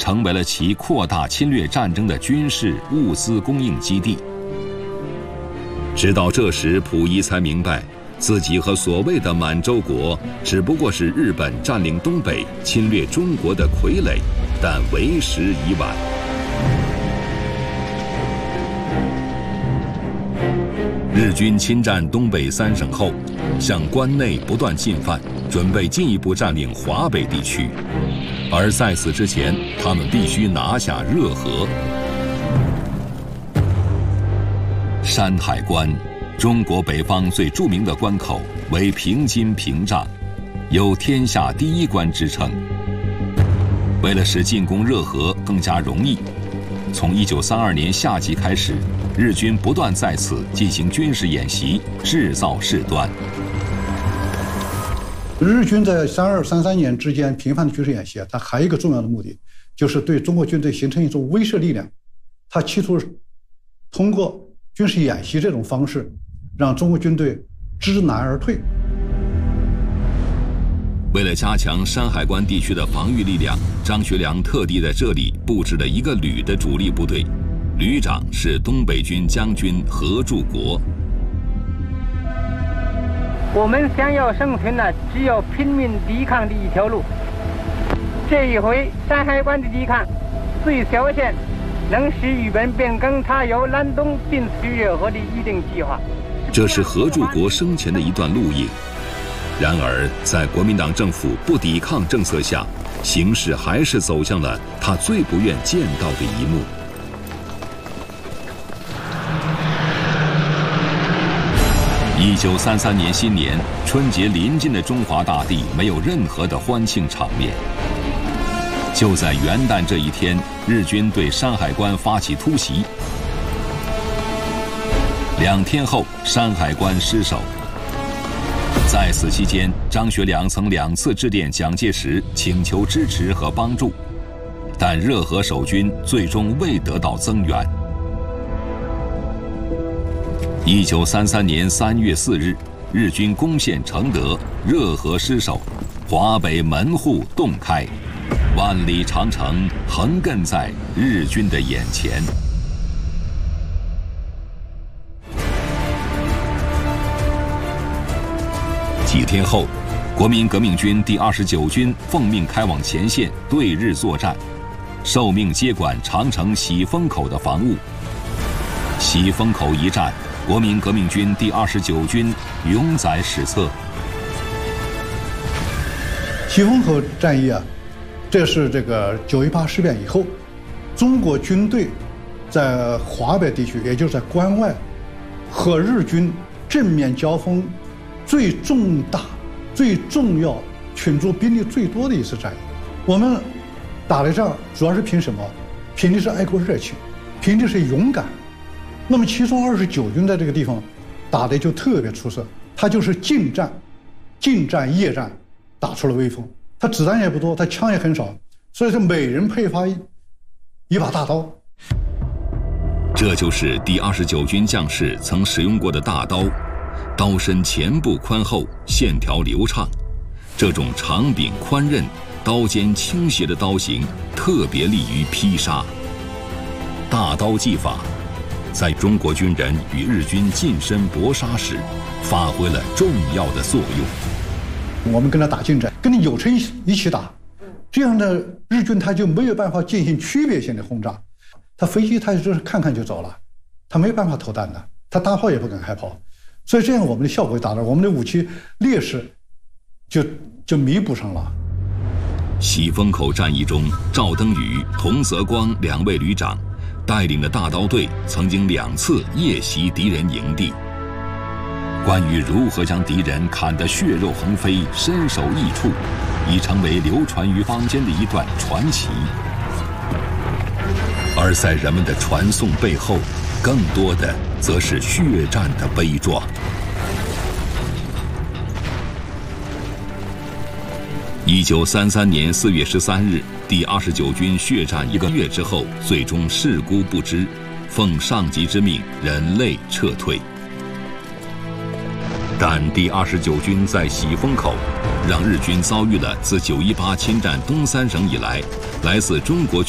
成为了其扩大侵略战争的军事物资供应基地。直到这时，溥仪才明白，自己和所谓的满洲国只不过是日本占领东北、侵略中国的傀儡，但为时已晚。日军侵占东北3省后，向关内不断进犯，准备进一步占领华北地区。而在此之前，他们必须拿下热河。山海关，中国北方最著名的关口，为平津屏障，有天下第一关之称。为了使进攻热河更加容易，从1932年夏季开始，日军不断在此进行军事演习，制造事端。 日军在32、33年之间频繁的军事演习，它还有一个重要的目的，就是对中国军队形成一种威慑力量。它企图通过军事演习这种方式，让中国军队知难而退。 为了加强山海关地区的防御力量，张学良特地在这里布置了一个旅的主力部队，旅长是东北军将军何柱国。 我们想要生存呢，只有拼命抵抗的一条路。这一回山海关的抵抗最小限，能使日本变更他由南东进取热河的预定计划。 这是何柱国生前的一段录影。然而，在国民党政府不抵抗政策下，形势还是走向了他最不愿见到的一幕。1933年新年，春节临近的中华大地没有任何的欢庆场面。就在元旦这一天，日军对山海关发起突袭。2天后，山海关失守。在此期间，张学良曾2次致电蒋介石请求支持和帮助，但热河守军最终未得到增援。1933年3月4日，日军攻陷承德，热河失守，华北门户洞开，万里长城横亘在日军的眼前。几天后，国民革命军第29军奉命开往前线对日作战，受命接管长城喜峰口的防务。喜峰口一战，国民革命军第29军永载史册。 喜峰口战役啊，这是这个9·18事变以后，中国军队在华北地区，也就是在关外，和日军正面交锋最重大、最重要、群众兵力最多的一次战役。我们打的仗主要是凭什么？凭的是爱国热情，凭的是勇敢。那么其中29军在这个地方打的就特别出色，他就是近战、夜战打出了威风。他子弹也不多，他枪也很少，所以说每人配发一把大刀。 这就是第29军将士曾使用过的大刀，刀身前部宽厚，线条流畅。这种长柄宽刃、刀尖倾斜的刀型，特别利于劈杀。大刀技法在中国军人与日军近身搏杀时，发挥了重要的作用。 我们跟他打近战，跟你友城一起打，这样的日军他就没有办法进行区别性的轰炸。他飞机他就是看看就走了，他没办法投弹的，他大炮也不敢开炮，所以这样我们的效果达到，我们的武器劣势就弥补上了。 喜峰口战役中，赵登禹、童泽光2位旅长带领的大刀队曾经2次夜袭敌人营地。关于如何将敌人砍得血肉横飞、身首异处，已成为流传于坊间的一段传奇。而在人们的传颂背后，更多的则是血战的悲壮。1933年4月13日，第29军血战1个月之后，最终事孤不支，奉上级之命，忍泪撤退。但第29军在喜峰口，让日军遭遇了自9·18侵占东3省以来，来自中国